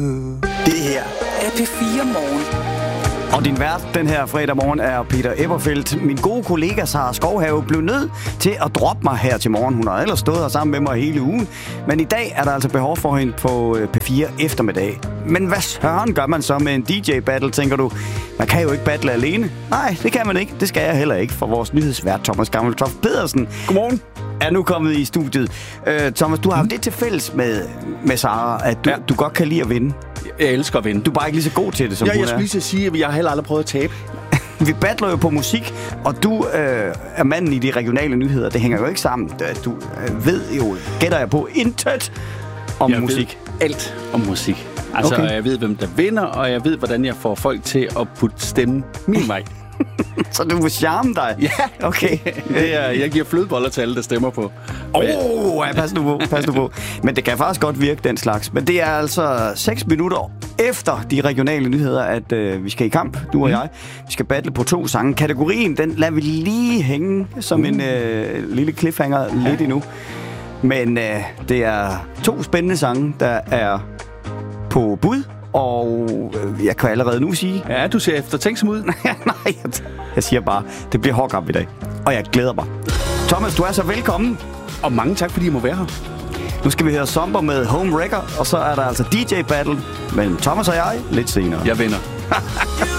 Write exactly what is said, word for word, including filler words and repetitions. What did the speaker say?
Det her er P fire Morgen. Og din vært den her fredag morgen er Peter Eberfeldt. Min gode kollega Sara Skovhave blev nødt til at droppe mig her til morgen. Hun har ellers stået her sammen med mig hele ugen. Men i dag er der altså behov for hende på P fire eftermiddag. Men hvad søren gør man så med en D J-battle, tænker du? Man kan jo ikke battle alene. Nej, det kan man ikke. Det skal jeg heller ikke, for vores nyhedsvært Thomas Gammeltoft Pedersen. Godmorgen. Er nu kommet i studiet. Uh, Thomas, du har jo det til fælles med, med Sara, at du, ja. du godt kan lide at vinde. Jeg elsker at vinde. Du er bare ikke lige så god til det, som ja, hun er. Jeg skulle lige sige, at jeg har heller aldrig prøvet at tabe. Vi battler jo på musik, og du øh, er manden i de regionale nyheder. Det hænger jo ikke sammen. Du øh, ved jo, gætter jeg på, intet om jeg musik. Ved alt om musik. Altså, okay. Jeg ved, hvem der vinder, og jeg ved, hvordan jeg får folk til at putte stemmen min vej. Så du vil charme dig? Ja, okay. jeg, jeg giver flødeboller til alle, der stemmer på. Åh, oh, ja, pas nu på, pas nu på. Men det kan faktisk godt virke, den slags. Men det er altså seks minutter efter de regionale nyheder, at øh, vi skal i kamp, du og mm. jeg. Vi skal battle på to sange. Kategorien, den lader vi lige hænge som mm. en øh, lille cliffhanger ja. lidt endnu. Men øh, det er to spændende sange, der er på bud. Og øh, jeg kan allerede nu sige... Ja, du ser eftertænksom ud. Nej, jeg, jeg siger bare, det bliver hårdkamp i dag. Og jeg glæder mig. Thomas, du er så velkommen. Og mange tak, fordi I må være her. Nu skal vi høre Somber med Home Wrecker, og så er der altså D J-battle mellem Thomas og jeg lidt senere. Jeg vinder.